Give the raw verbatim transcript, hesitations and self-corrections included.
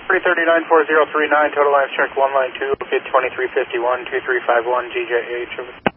three thirty-nine four zero three nine, total lines check one line two, located twenty-three fifty-one, two three five one, G J H. Over.